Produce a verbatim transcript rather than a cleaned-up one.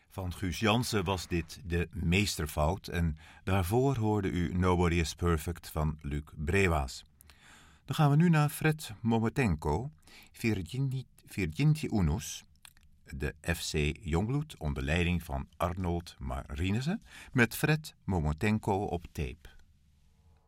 Van Guus Jansen was dit de meesterfout en daarvoor hoorde u Nobody is Perfect van Luc Brewaas. Dan gaan we nu naar Fred Momotenko, Virginti Unus, de F C Jongbloed onder leiding van Arnold Marinissen met Fred Momotenko op tape.